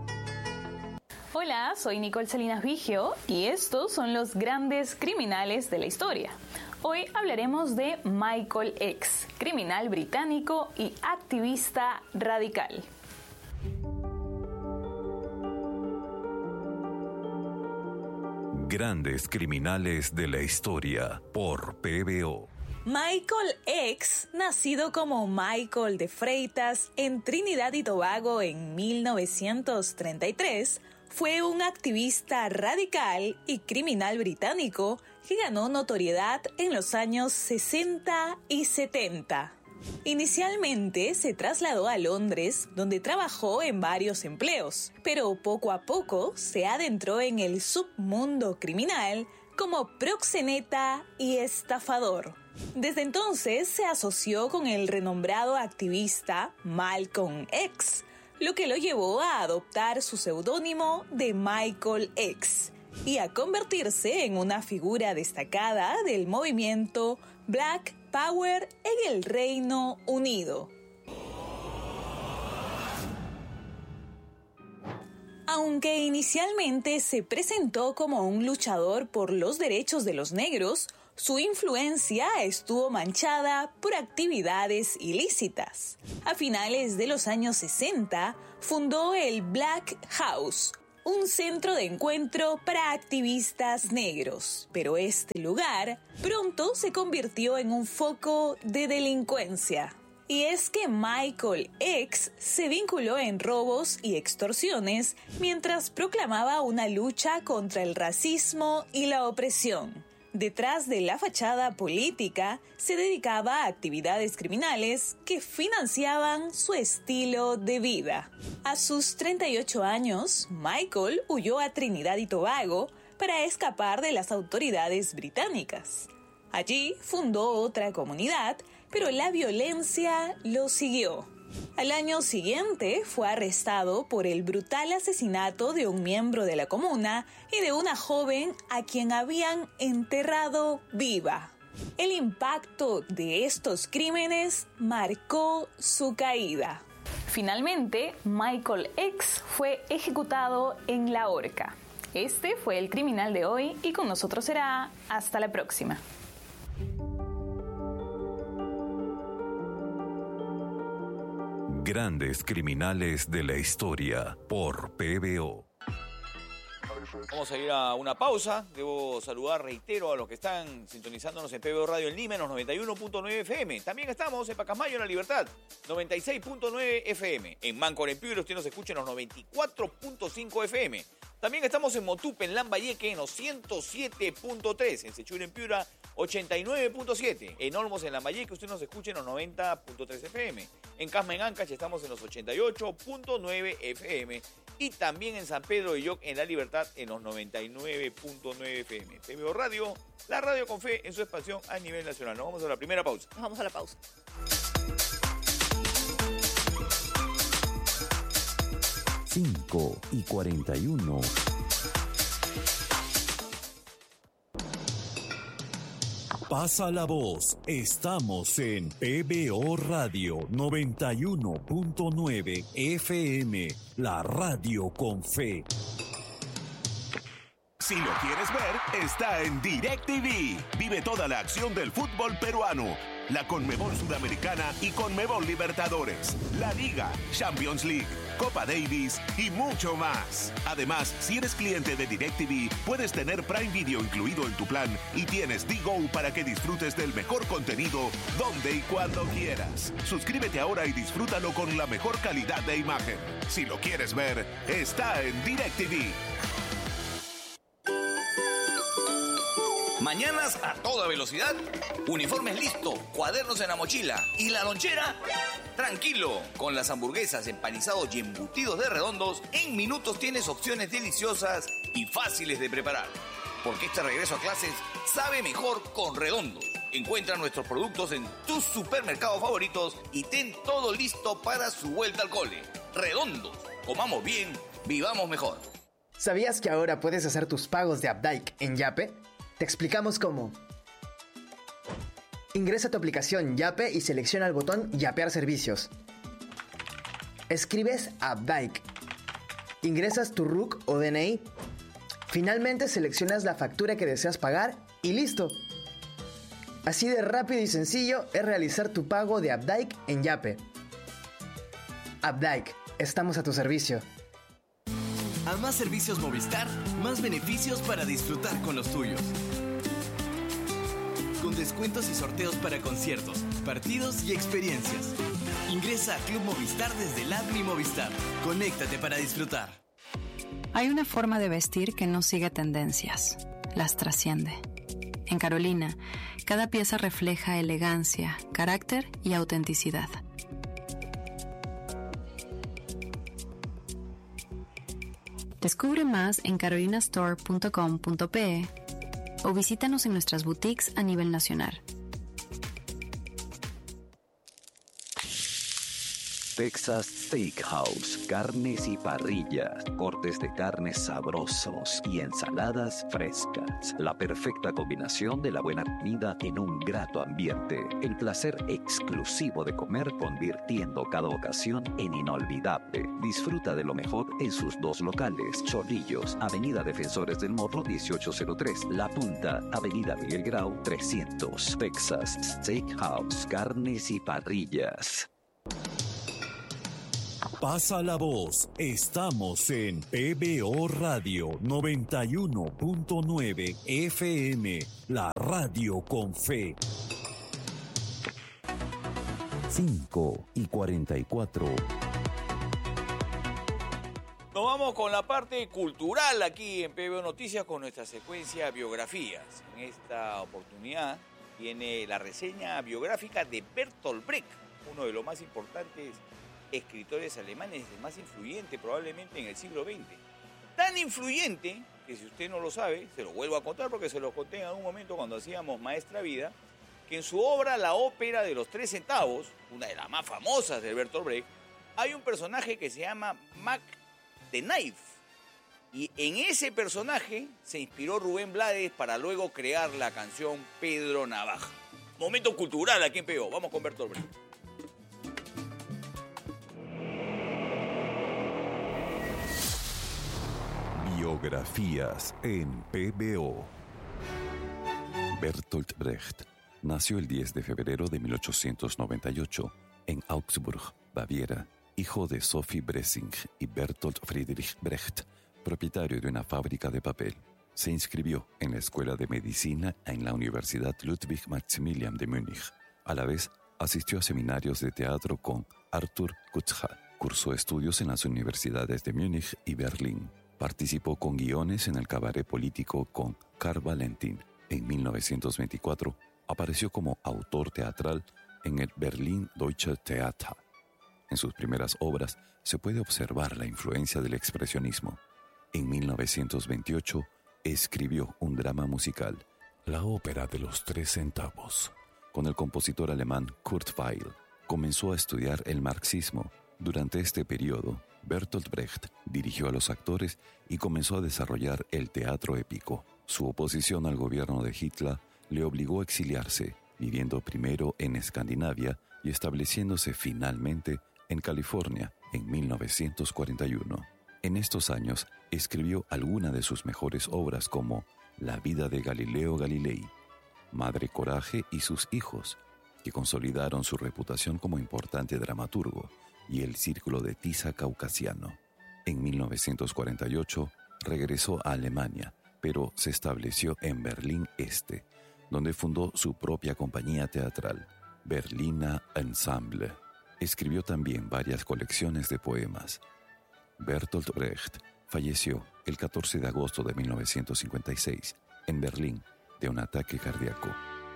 Hola, soy Nicole Salinas Vigio y estos son los grandes criminales de la historia. Hoy hablaremos de Michael X, criminal británico y activista radical. Grandes criminales de la historia por P B O. Michael X, nacido como Michael de Freitas en Trinidad y Tobago en mil novecientos treinta y tres, fue un activista radical y criminal británico que ganó notoriedad en los años sesenta y setenta. Inicialmente se trasladó a Londres, donde trabajó en varios empleos, pero poco a poco se adentró en el submundo criminal como proxeneta y estafador. Desde entonces se asoció con el renombrado activista Malcolm X, lo que lo llevó a adoptar su seudónimo de Michael X y a convertirse en una figura destacada del movimiento Black Power en el Reino Unido. Aunque inicialmente se presentó como un luchador por los derechos de los negros, su influencia estuvo manchada por actividades ilícitas. A finales de los años sesenta, fundó el Black House, un centro de encuentro para activistas negros, pero este lugar pronto se convirtió en un foco de delincuencia. Y es que Michael X se vinculó en robos y extorsiones mientras proclamaba una lucha contra el racismo y la opresión. Detrás de la fachada política, se dedicaba a actividades criminales que financiaban su estilo de vida. A sus treinta y ocho años, Michael huyó a Trinidad y Tobago para escapar de las autoridades británicas. Allí fundó otra comunidad, pero la violencia lo siguió. Al año siguiente fue arrestado por el brutal asesinato de un miembro de la comuna y de una joven a quien habían enterrado viva. El impacto de estos crímenes marcó su caída. Finalmente, Michael X fue ejecutado en la horca. Este fue el criminal de hoy y con nosotros será hasta la próxima. Grandes criminales de la historia por P B O. Vamos a ir a una pausa. Debo saludar, reitero, a los que están sintonizándonos en P B O Radio en Lima en los noventa y uno punto nueve F M. También estamos en Pacasmayo, en La Libertad, noventa y seis punto nueve F M. En Mancorempibre usted nos escucha en los noventa y cuatro punto cinco F M. También estamos en Motupe, en Lambayeque, en los ciento siete punto tres. En Sechura, en Piura, ochenta y nueve punto siete. En Olmos, en Lambayeque, usted nos escucha en los noventa punto tres F M. En Casma, en Ancash, estamos en los ochenta y ocho punto nueve F M. Y también en San Pedro de Lloc, en La Libertad, en los noventa y nueve punto nueve F M. P B O Radio, la radio con fe en su expansión a nivel nacional. Nos vamos a la primera pausa. Nos vamos a la pausa. cinco y cuarenta y uno. Pasa la voz. Estamos en P B O Radio noventa y uno punto nueve F M, la radio con fe. Si lo quieres ver, está en DirecTV. Vive toda la acción del fútbol peruano, la Conmebol Sudamericana y Conmebol Libertadores, la Liga, Champions League, Copa Davis y mucho más. Además, si eres cliente de DirecTV, puedes tener Prime Video incluido en tu plan y tienes D-Go para que disfrutes del mejor contenido donde y cuando quieras. Suscríbete ahora y disfrútalo con la mejor calidad de imagen. Si lo quieres ver, está en DirecTV. Mañanas a toda velocidad, uniformes listos, cuadernos en la mochila y la lonchera. Tranquilo, con las hamburguesas, empanizados y embutidos de Redondos, en minutos tienes opciones deliciosas y fáciles de preparar. Porque este regreso a clases sabe mejor con Redondos. Encuentra nuestros productos en tus supermercados favoritos y ten todo listo para su vuelta al cole. Redondos, comamos bien, vivamos mejor. ¿Sabías que ahora puedes hacer tus pagos de Updike en Yape? Te explicamos cómo. Ingresa a tu aplicación Yape y selecciona el botón Yapear servicios. Escribes Updike. Ingresas tu R U C o D N I. Finalmente seleccionas la factura que deseas pagar y listo. Así de rápido y sencillo es realizar tu pago de Updike en Yape. Updike, estamos a tu servicio. A más servicios Movistar, más beneficios para disfrutar con los tuyos. Con descuentos y sorteos para conciertos, partidos y experiencias. Ingresa a Club Movistar desde el app Mi Movistar. Conéctate para disfrutar. Hay una forma de vestir que no sigue tendencias, las trasciende. En Carolina, cada pieza refleja elegancia, carácter y autenticidad. Descubre más en carolina store punto com punto pe o visítanos en nuestras boutiques a nivel nacional. Texas Steakhouse, carnes y parrillas, cortes de carnes sabrosos y ensaladas frescas. La perfecta combinación de la buena comida en un grato ambiente. El placer exclusivo de comer convirtiendo cada ocasión en inolvidable. Disfruta de lo mejor en sus dos locales. Chorrillos, Avenida Defensores del Morro dieciocho cero tres. La Punta, Avenida Miguel Grau trescientos. Texas Steakhouse, carnes y parrillas. Pasa la voz. Estamos en P B O Radio noventa y uno punto nueve F M, la radio con fe. cinco y cuarenta y cuatro. Nos vamos con la parte cultural aquí en P B O Noticias con nuestra secuencia biografías. En esta oportunidad viene la reseña biográfica de Bertolt Brecht, uno de los más importantes escritores alemanes, el más influyente probablemente en el siglo veinte. Tan influyente que, si usted no lo sabe, se lo vuelvo a contar porque se lo conté en algún momento cuando hacíamos Maestra Vida, que en su obra La ópera de los tres centavos, una de las más famosas de Bertolt Brecht, hay un personaje que se llama Mac the Knife. Y en ese personaje se inspiró Rubén Blades para luego crear la canción Pedro Navaja. Momento cultural aquí en P B O. Vamos con Bertolt Brecht. Biografías en P B O. Bertolt Brecht nació el diez de febrero de mil ochocientos noventa y ocho en Augsburg, Baviera, hijo de Sophie Bressing y Bertolt Friedrich Brecht, propietario de una fábrica de papel. Se inscribió en la Escuela de Medicina en la Universidad Ludwig Maximilian de Múnich. A la vez, asistió a seminarios de teatro con Arthur Kutzcha. Cursó estudios en las universidades de Múnich y Berlín. Participó con guiones en el cabaret político con Karl Valentin. En mil novecientos veinticuatro apareció como autor teatral en el Berlin Deutsche Theater. En sus primeras obras se puede observar la influencia del expresionismo. En mil novecientos veintiocho escribió un drama musical, La ópera de los tres centavos, con el compositor alemán Kurt Weill. Comenzó a estudiar el marxismo. Durante este periodo, Bertolt Brecht dirigió a los actores y comenzó a desarrollar el teatro épico. Su oposición al gobierno de Hitler le obligó a exiliarse, viviendo primero en Escandinavia y estableciéndose finalmente en California en mil novecientos cuarenta y uno. En estos años escribió algunas de sus mejores obras como La vida de Galileo Galilei, Madre Coraje y sus hijos, que consolidaron su reputación como importante dramaturgo, y El Círculo de Tiza Caucasiano. En mil novecientos cuarenta y ocho regresó a Alemania, pero se estableció en Berlín Este, donde fundó su propia compañía teatral, Berliner Ensemble. Escribió también varias colecciones de poemas. Bertolt Brecht falleció el catorce de agosto de mil novecientos cincuenta y seis en Berlín de un ataque cardíaco.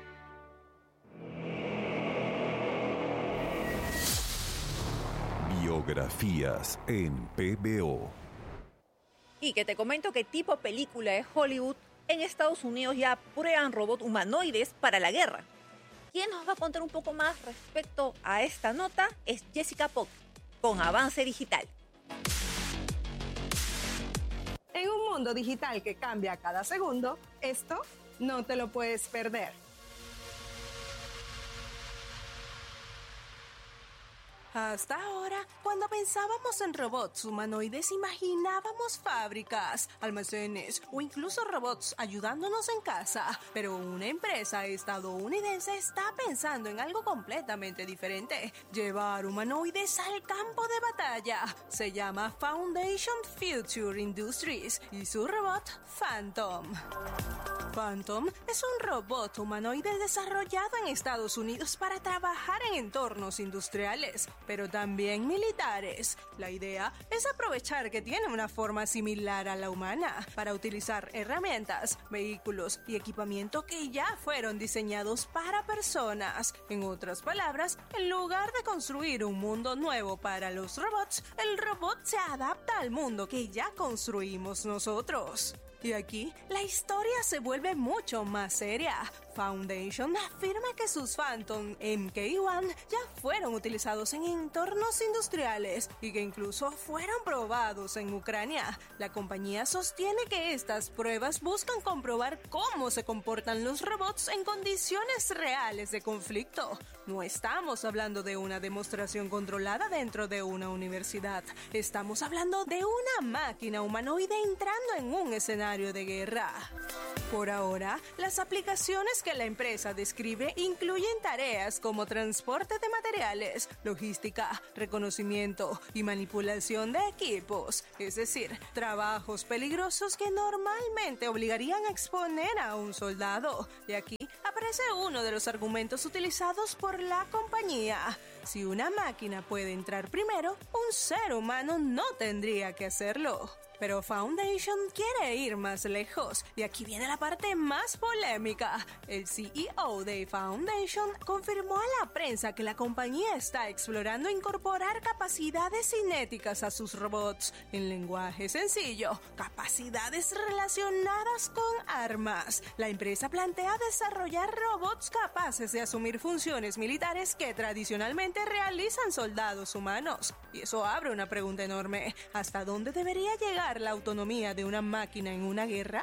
Biografías en P B O. Y que te comento que tipo película de Hollywood, en Estados Unidos ya prueban robots humanoides para la guerra. Quien nos va a contar un poco más respecto a esta nota es Jessica Pock, con Avance Digital. En un mundo digital que cambia cada segundo, esto no te lo puedes perder. Hasta ahora, cuando pensábamos en robots humanoides, imaginábamos fábricas, almacenes o incluso robots ayudándonos en casa. Pero una empresa estadounidense está pensando en algo completamente diferente: llevar humanoides al campo de batalla. Se llama Foundation Future Industries y su robot Phantom. Phantom es un robot humanoide desarrollado en Estados Unidos para trabajar en entornos industriales, pero también militares. La idea es aprovechar que tiene una forma similar a la humana para utilizar herramientas, vehículos y equipamiento que ya fueron diseñados para personas. En otras palabras, en lugar de construir un mundo nuevo para los robots, el robot se adapta al mundo que ya construimos nosotros. Y aquí, la historia se vuelve mucho más seria. Foundation afirma que sus Phantom M K uno ya fueron utilizados en entornos industriales y que incluso fueron probados en Ucrania. La compañía sostiene que estas pruebas buscan comprobar cómo se comportan los robots en condiciones reales de conflicto. No estamos hablando de una demostración controlada dentro de una universidad. Estamos hablando de una máquina humanoide entrando en un escenario de guerra. Por ahora, las aplicaciones que la empresa describe incluyen tareas como transporte de materiales, logística, reconocimiento y manipulación de equipos, es decir, trabajos peligrosos que normalmente obligarían a exponer a un soldado. Y aquí aparece uno de los argumentos utilizados por la compañía: si una máquina puede entrar primero, un ser humano no tendría que hacerlo. Pero Foundation quiere ir más lejos, y aquí viene la parte más polémica. El C E O de Foundation confirmó a la prensa que la compañía está explorando incorporar capacidades cinéticas a sus robots. En lenguaje sencillo, capacidades relacionadas con armas. La empresa plantea desarrollar robots capaces de asumir funciones militares que tradicionalmente realizan soldados humanos. Y eso abre una pregunta enorme: ¿hasta dónde debería llegar la autonomía de una máquina en una guerra?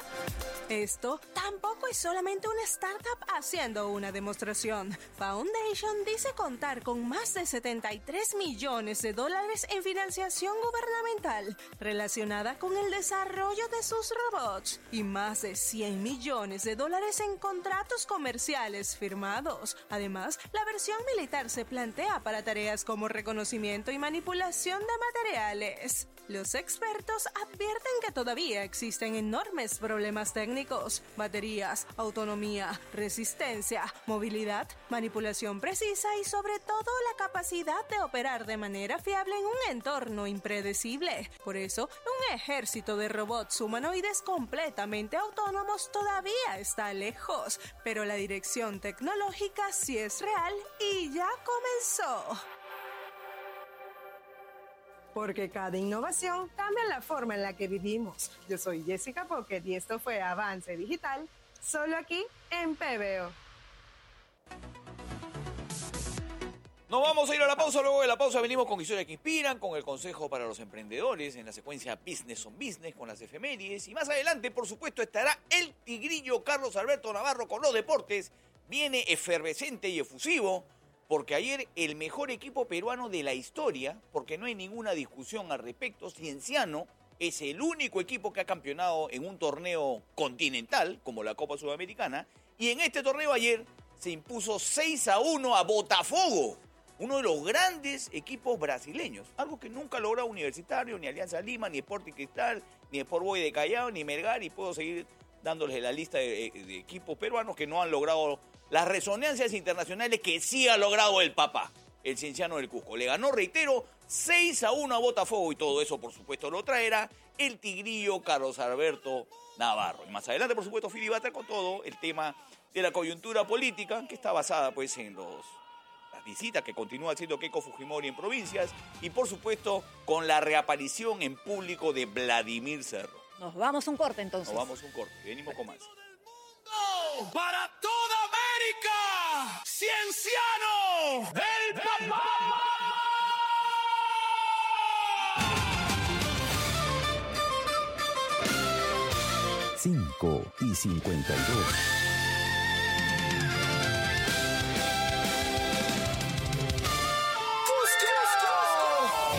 Esto tampoco es solamente una startup haciendo una demostración. Foundation dice contar con más de setenta y tres millones de dólares en financiación gubernamental relacionada con el desarrollo de sus robots y más de cien millones de dólares en contratos comerciales firmados. Además, la versión militar se plantea para tareas como reconocimiento y manipulación de materiales. Los expertos advierten que todavía existen enormes problemas técnicos: baterías, autonomía, resistencia, movilidad, manipulación precisa y sobre todo la capacidad de operar de manera fiable en un entorno impredecible. Por eso, un ejército de robots humanoides completamente autónomos todavía está lejos, pero la dirección tecnológica sí es real y ya comenzó. Porque cada innovación cambia la forma en la que vivimos. Yo soy Jessica Pocket y esto fue Avance Digital, solo aquí en P B O. Nos vamos a ir a la pausa. Luego de la pausa venimos con historias que inspiran, con el consejo para los emprendedores, en la secuencia Business on Business, con las efemérides. Y más adelante, por supuesto, estará el tigrillo Carlos Alberto Navarro con los deportes. Viene efervescente y efusivo, porque ayer el mejor equipo peruano de la historia, porque no hay ninguna discusión al respecto, Cienciano es el único equipo que ha campeonado en un torneo continental, como la Copa Sudamericana, y en este torneo ayer se impuso seis a uno a Botafogo, uno de los grandes equipos brasileños, algo que nunca ha logrado Universitario, ni Alianza Lima, ni Sporting Cristal, ni Sport Boys de Callao, ni Melgar, y puedo seguir dándoles la lista de, de equipos peruanos que no han logrado las resonancias internacionales que sí ha logrado el papá, el Cienciano del Cusco. Le ganó, reitero, seis a uno a Botafogo, y todo eso, por supuesto, lo traerá el tigrillo Carlos Alberto Navarro. Y más adelante, por supuesto, Fili va a estar con todo el tema de la coyuntura política, que está basada pues en los, las visitas que continúa haciendo Keiko Fujimori en provincias, y por supuesto con la reaparición en público de Vladimir Cerro. Nos vamos a un corte entonces. Nos vamos a un corte, venimos con más. Para toda América, Cienciano, el papá. cinco y cincuenta y dos.